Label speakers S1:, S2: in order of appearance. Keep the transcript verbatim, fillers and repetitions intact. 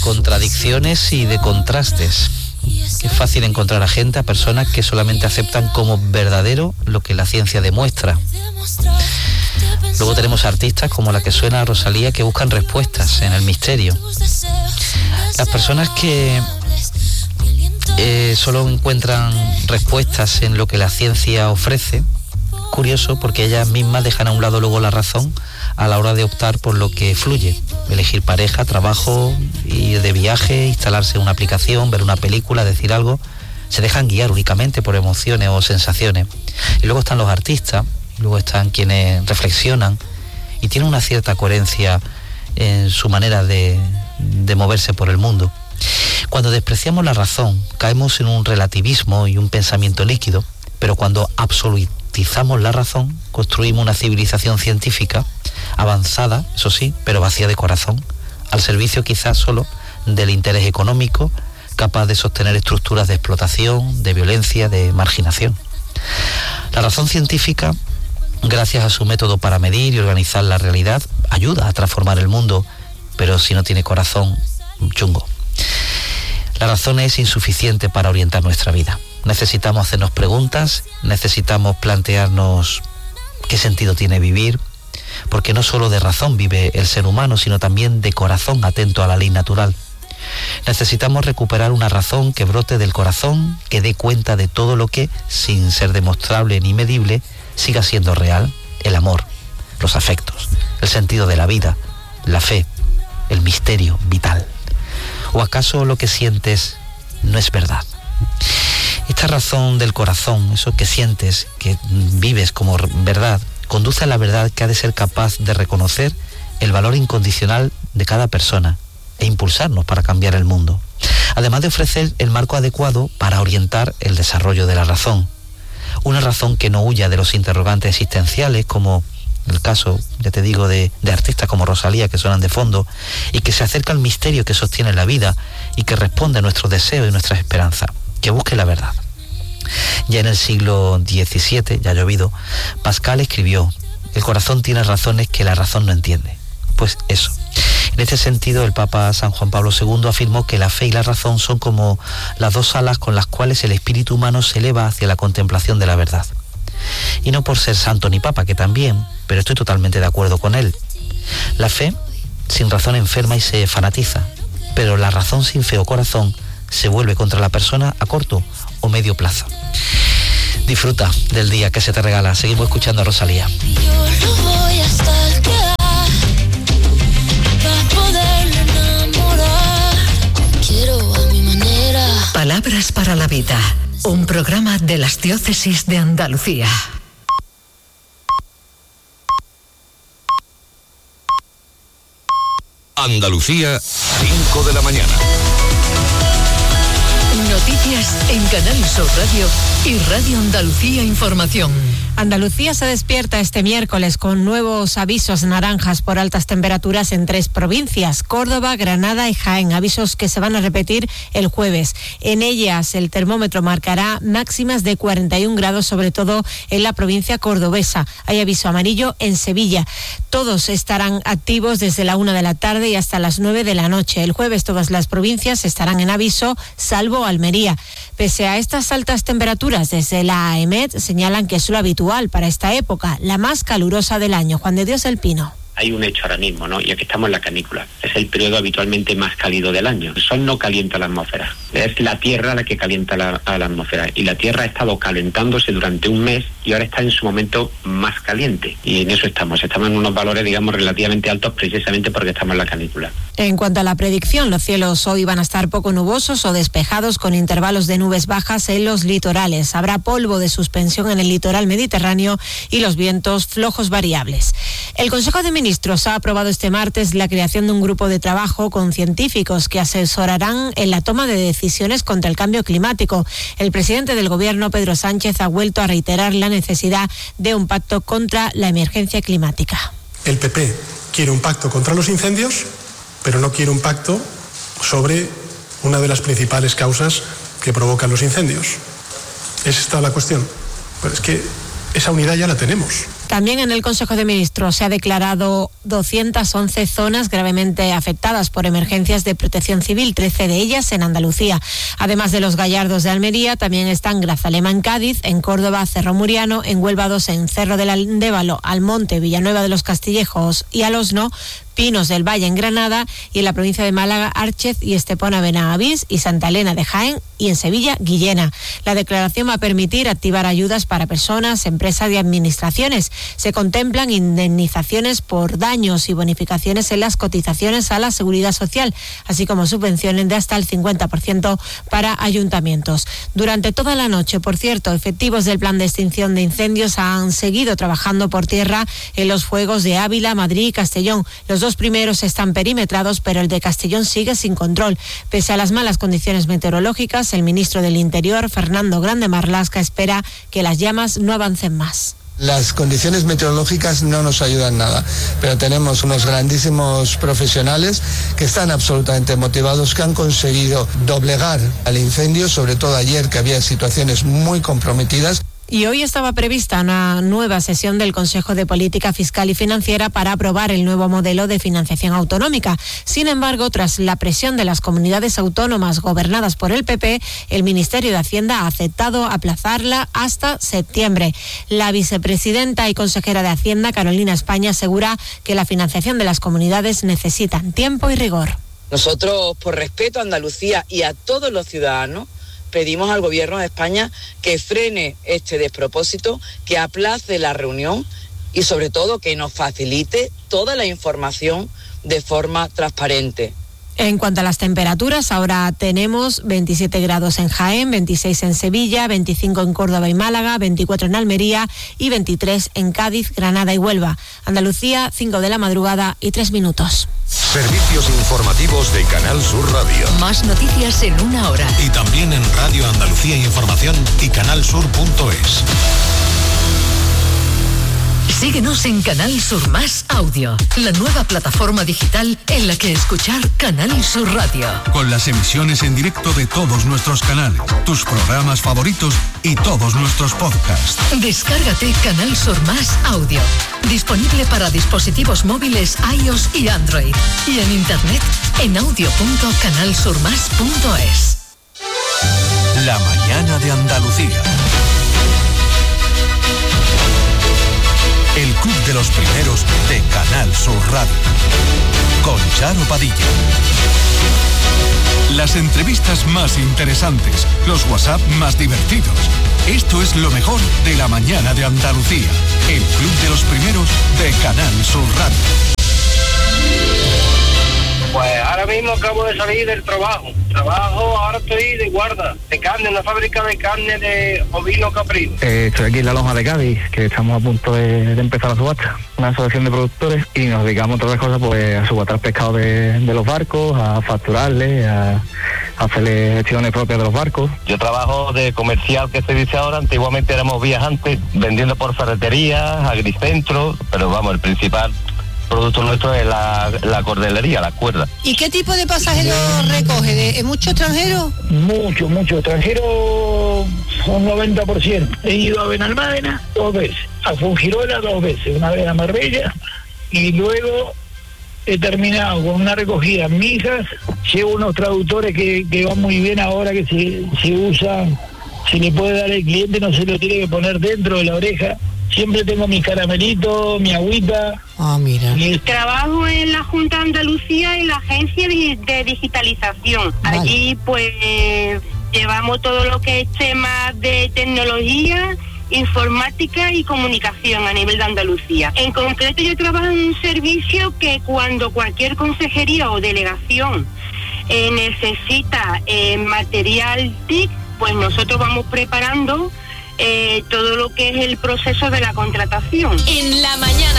S1: contradicciones y de contrastes. Que es fácil encontrar a gente, a personas que solamente aceptan como verdadero lo que la ciencia demuestra. Luego tenemos artistas como la que suena Rosalía, que buscan respuestas en el misterio. Las personas que eh, solo encuentran respuestas en lo que la ciencia ofrece, curioso, porque ellas mismas dejan a un lado luego la razón a la hora de optar por lo que fluye, elegir pareja, trabajo, ir de viaje, instalarse en una aplicación, ver una película, decir algo. Se dejan guiar únicamente por emociones o sensaciones. Y luego están los artistas, y luego están quienes reflexionan y tienen una cierta coherencia en su manera de, de moverse por el mundo. Cuando despreciamos la razón, caemos en un relativismo y un pensamiento líquido, pero cuando absolutizamos la razón, construimos una civilización científica avanzada, eso sí, pero vacía de corazón, al servicio quizás solo del interés económico, capaz de sostener estructuras de explotación, de violencia, de marginación. La razón científica, gracias a su método para medir y organizar la realidad, ayuda a transformar el mundo, pero si no tiene corazón, chungo. La razón es insuficiente para orientar nuestra vida. Necesitamos hacernos preguntas, necesitamos plantearnos qué sentido tiene vivir, porque no solo de razón vive el ser humano, sino también de corazón atento a la ley natural. Necesitamos recuperar una razón que brote del corazón, que dé cuenta de todo lo que, sin ser demostrable ni medible, siga siendo real: el amor, los afectos, el sentido de la vida, la fe, el misterio vital. ¿O acaso lo que sientes no es verdad? Esta razón del corazón, eso que sientes, que vives como verdad, conduce a la verdad que ha de ser capaz de reconocer el valor incondicional de cada persona e impulsarnos para cambiar el mundo, además de ofrecer el marco adecuado para orientar el desarrollo de la razón. Una razón que no huya de los interrogantes existenciales, como el caso, ya te digo, de, de artistas como Rosalía, que suenan de fondo, y que se acerca al misterio que sostiene la vida y que responde a nuestros deseos y nuestras esperanzas, que busque la verdad. Ya en el siglo diecisiete, ya ha llovido, Pascal escribió: el corazón tiene razones que la razón no entiende. Pues eso. En este sentido, el Papa San Juan Pablo segundo afirmó que la fe y la razón son como las dos alas con las cuales el espíritu humano se eleva hacia la contemplación de la verdad. Y no por ser santo ni papa, que también, pero estoy totalmente de acuerdo con él. La fe sin razón enferma y se fanatiza, pero la razón sin fe o corazón se vuelve contra la persona a corto o medio plazo. Disfruta del día que se te regala. Seguimos escuchando a Rosalía.
S2: Yo lo voy a stalkear para poderlo enamorar. Quiero a mi manera.
S3: Palabras para la vida. Un programa de las diócesis de Andalucía.
S4: Andalucía, cinco de la mañana.
S3: Noticias en Canal Sur Radio y Radio Andalucía Información.
S5: Andalucía se despierta este miércoles con nuevos avisos naranjas por altas temperaturas en tres provincias: Córdoba, Granada y Jaén. Avisos que se van a repetir el jueves. En ellas el termómetro marcará máximas de cuarenta y un grados, sobre todo en la provincia cordobesa. Hay aviso amarillo en Sevilla. Todos estarán activos desde la una de la tarde y hasta las nueve de la noche. El jueves todas las provincias estarán en aviso, salvo Almería. Pese a estas altas temperaturas, desde la A E M E T señalan que es lo habitual para esta época, la más calurosa del año. Juan de Dios del Pino.
S6: Hay un hecho ahora mismo, ¿no? Y aquí estamos en la canícula. Es el periodo habitualmente más cálido del año. El sol no calienta la atmósfera. Es la Tierra la que calienta la, a la atmósfera. Y la Tierra ha estado calentándose durante un mes y ahora está en su momento más caliente. Y en eso estamos. Estamos en unos valores, digamos, relativamente altos precisamente porque estamos en la canícula.
S5: En cuanto a la predicción, los cielos hoy van a estar poco nubosos o despejados con intervalos de nubes bajas en los litorales. Habrá polvo de suspensión en el litoral mediterráneo y los vientos flojos variables. El Consejo de Ministros ha aprobado este martes la creación de un grupo de trabajo con científicos que asesorarán en la toma de decisiones contra el cambio climático. El presidente del Gobierno, Pedro Sánchez, ha vuelto a reiterar la necesidad de un pacto contra la emergencia climática.
S7: El P P quiere un pacto contra los incendios, pero no quiere un pacto sobre una de las principales causas que provocan los incendios. ¿Es esta la cuestión? Pues es que esa unidad ya la tenemos.
S5: También en el Consejo de Ministros se ha declarado doscientas once zonas gravemente afectadas por emergencias de protección civil, trece de ellas en Andalucía. Además de los Gallardos de Almería, también están Grazalema en Cádiz, en Córdoba, Cerro Muriano, en Huelva dos, en Cerro del Andévalo, Almonte, Villanueva de los Castillejos y Alosno, Pinos del Valle en Granada, y en la provincia de Málaga, Árchez y Estepona Benavís, y Santa Elena de Jaén, y en Sevilla, Guillena. La declaración va a permitir activar ayudas para personas, empresas y administraciones. Se contemplan indemnizaciones por daños y bonificaciones en las cotizaciones a la Seguridad Social, así como subvenciones de hasta el cincuenta por ciento para ayuntamientos. Durante toda la noche, por cierto, efectivos del Plan de Extinción de Incendios han seguido trabajando por tierra en los fuegos de Ávila, Madrid y Castellón. Los dos primeros están perimetrados, pero el de Castellón sigue sin control. Pese a las malas condiciones meteorológicas, el ministro del Interior, Fernando Grande Marlaska, espera que las llamas no avancen más.
S8: Las condiciones meteorológicas no nos ayudan nada, pero tenemos unos grandísimos profesionales que están absolutamente motivados, que han conseguido doblegar al incendio, sobre todo ayer, que había situaciones muy comprometidas.
S5: Y hoy estaba prevista una nueva sesión del Consejo de Política Fiscal y Financiera para aprobar el nuevo modelo de financiación autonómica. Sin embargo, tras la presión de las comunidades autónomas gobernadas por el P P, el Ministerio de Hacienda ha aceptado aplazarla hasta septiembre. La vicepresidenta y consejera de Hacienda, Carolina España, asegura que la financiación de las comunidades necesita tiempo y rigor.
S9: Nosotros, por respeto a Andalucía y a todos los ciudadanos, pedimos al Gobierno de España que frene este despropósito, que aplace la reunión y sobre todo que nos facilite toda la información de forma transparente.
S5: En cuanto a las temperaturas, ahora tenemos veintisiete grados en Jaén, veintiséis en Sevilla, veinticinco en Córdoba y Málaga, veinticuatro en Almería y veintitrés en Cádiz, Granada y Huelva. Andalucía, cinco de la madrugada y tres minutos.
S4: Servicios informativos de Canal Sur Radio.
S3: Más noticias en una hora.
S4: Y también en Radio Andalucía Información y canal sur punto es.
S3: Síguenos en Canal Sur Más Audio, la nueva plataforma digital en la que escuchar Canal Sur Radio.
S10: Con las emisiones en directo de todos nuestros canales, tus programas favoritos y todos nuestros podcasts.
S3: Descárgate Canal Sur Más Audio, disponible para dispositivos móviles iOS y Android, y en internet en audio punto canal sur más punto es.
S10: La mañana de Andalucía. El Club de los Primeros de Canal Sur Radio. Con Charo Padilla. Las entrevistas más interesantes, los WhatsApp más divertidos. Esto es lo mejor de la mañana de Andalucía. El Club de los Primeros de Canal Sur Radio.
S11: Pues ahora mismo acabo de salir del trabajo. Trabajo, ahora estoy de guarda, de carne, en la fábrica de carne de ovino caprino.
S12: Eh, estoy aquí en la Lonja de Cádiz, que estamos a punto de, de empezar la subasta, una asociación de productores, y nos dedicamos a todas las cosas, pues a subatar pescado de, de los barcos, a facturarles, a, a hacerle gestiones propias de los barcos.
S13: Yo trabajo de comercial, que se dice ahora. Antiguamente éramos viajantes, vendiendo por ferreterías, agricentros, pero vamos, el principal producto nuestro es la, la cordelería, la cuerda.
S14: ¿Y qué tipo de pasajeros recoge? ¿De muchos extranjeros?
S15: Mucho, mucho extranjeros, un noventa por ciento. He ido a Benalmádena dos veces, a Fuengirola dos veces, una vez a Marbella, y luego he terminado con una recogida en Mijas. Llevo unos traductores que, que van muy bien ahora, que se, se usan, se le puede dar al cliente, no se lo tiene que poner dentro de la oreja. Siempre tengo mis caramelitos, mi agüita.
S14: Ah, mira.
S15: Mi...
S16: Trabajo en la Junta de Andalucía en la Agencia de, de Digitalización. Vale. Allí pues llevamos todo lo que es temas de tecnología, informática y comunicación a nivel de Andalucía. En concreto yo trabajo en un servicio que cuando cualquier consejería o delegación eh, necesita eh, material T I C, pues nosotros vamos preparando Eh, todo lo que es el proceso de la contratación.
S17: En la mañana